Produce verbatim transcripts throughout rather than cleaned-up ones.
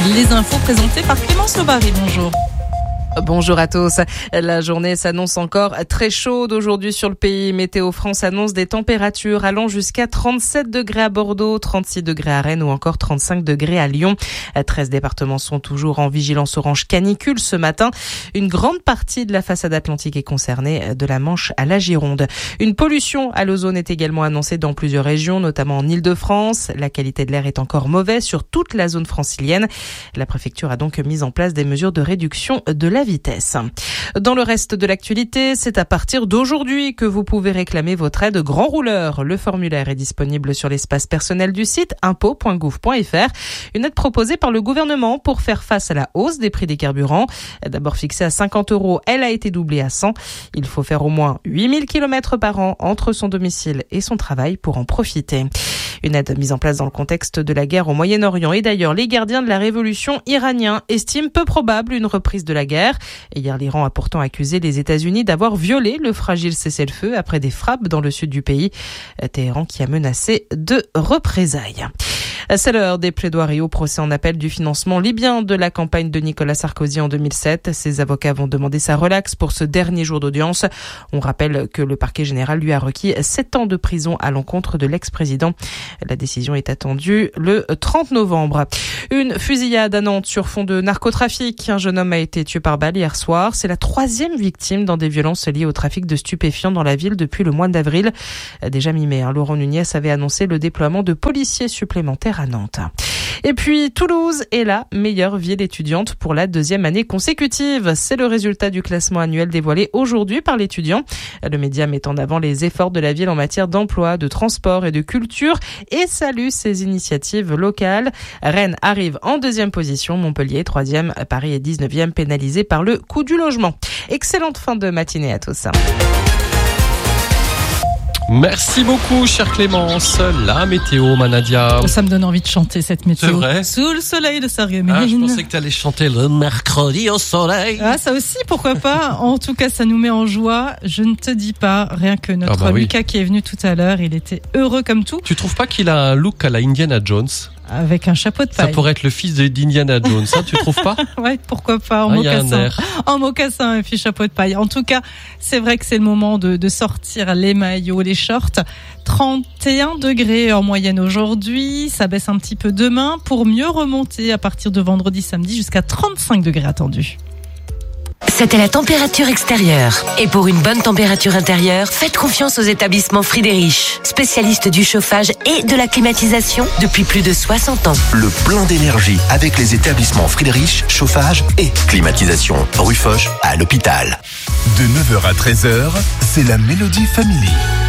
Les infos présentées par Clémence Lobary. Bonjour. Bonjour à tous. La journée s'annonce encore très chaude aujourd'hui sur le pays. Météo France annonce des températures allant jusqu'à trente-sept degrés à Bordeaux, trente-six degrés à Rennes ou encore trente-cinq degrés à Lyon. treize départements sont toujours en vigilance orange canicule ce matin. Une grande partie de la façade atlantique est concernée, de la Manche à la Gironde. Une pollution à l'ozone est également annoncée dans plusieurs régions, notamment en Île-de-France. La qualité de l'air est encore mauvaise sur toute la zone francilienne. La préfecture a donc mis en place des mesures de réduction de la vitesse. Dans le reste de l'actualité, c'est à partir d'aujourd'hui que vous pouvez réclamer votre aide grand rouleur. Le formulaire est disponible sur l'espace personnel du site impôts point gouv point fr. Une aide proposée par le gouvernement pour faire face à la hausse des prix des carburants. D'abord fixée à cinquante euros, elle a été doublée à cent. Il faut faire au moins huit mille kilomètres par an entre son domicile et son travail pour en profiter. Une aide mise en place dans le contexte de la guerre au Moyen-Orient. Et d'ailleurs, les gardiens de la révolution iraniens estiment peu probable une reprise de la guerre. Et hier, l'Iran a pourtant accusé les États-Unis d'avoir violé le fragile cessez-le-feu après des frappes dans le sud du pays. Téhéran qui a menacé de représailles. C'est l'heure des plaidoiries au procès en appel du financement libyen de la campagne de Nicolas Sarkozy en deux mille sept. Ses avocats vont demander sa relaxe pour ce dernier jour d'audience. On rappelle que le parquet général lui a requis sept ans de prison à l'encontre de l'ex-président. La décision est attendue le trente novembre. Une fusillade à Nantes sur fond de narcotrafic. Un jeune homme a été tué par balle hier soir. C'est la troisième victime dans des violences liées au trafic de stupéfiants dans la ville depuis le mois d'avril. Déjà mi-mai, hein, Laurent Nunez avait annoncé le déploiement de policiers supplémentaires à Nantes. Et puis Toulouse est la meilleure ville étudiante pour la deuxième année consécutive. C'est le résultat du classement annuel dévoilé aujourd'hui par l'étudiant. Le média met en avant les efforts de la ville en matière d'emploi, de transport et de culture et salue ses initiatives locales. Rennes arrive en deuxième position, Montpellier troisième, Paris est dix-neuvième, pénalisé par le coût du logement. Excellente fin de matinée à tous. Merci beaucoup, chère Clémence. La météo, Manadia. Ça me donne envie de chanter cette météo. C'est vrai. Sous le soleil de Sarreguemines. Ah, je pensais que tu allais chanter le mercredi au soleil. Ah, ça aussi, pourquoi pas. En tout cas, ça nous met en joie. Je ne te dis pas, rien que notre ah bah oui. Lucas qui est venu tout à l'heure, il était heureux comme tout. Tu trouves pas qu'il a un look à la Indiana Jones ? Avec un chapeau de paille. Ça pourrait être le fils d'Indiana Jones, hein, tu trouves pas ? Ouais, pourquoi pas, en ah, mocassin. En mocassin et puis chapeau de paille. En tout cas, c'est vrai que c'est le moment de, de sortir les maillots, les shorts. trente et un degrés en moyenne aujourd'hui. Ça baisse un petit peu demain pour mieux remonter à partir de vendredi, samedi jusqu'à trente-cinq degrés attendus. C'était la température extérieure. Et pour une bonne température intérieure, faites confiance aux établissements Friedrich, spécialistes du chauffage et de la climatisation depuis plus de soixante ans. Le plein d'énergie avec les établissements Friedrich, chauffage et climatisation. Rue Foch à l'hôpital. De neuf heures à treize heures, c'est la Mélodie Family.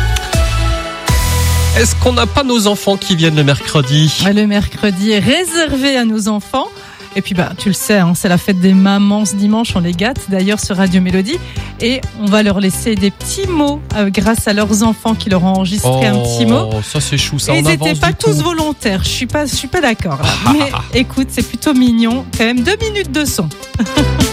Est-ce qu'on n'a pas nos enfants qui viennent le mercredi ? Le mercredi est réservé à nos enfants. Et puis bah tu le sais, hein, c'est la fête des mamans ce dimanche, on les gâte d'ailleurs sur Radio Mélodie et on va leur laisser des petits mots euh, grâce à leurs enfants qui leur ont enregistré oh, un petit mot. Ça c'est chou, ça. Et on ils n'étaient pas tous coup. volontaires, je suis pas, je suis pas d'accord. Là. Mais écoute, c'est plutôt mignon, quand même deux minutes de son.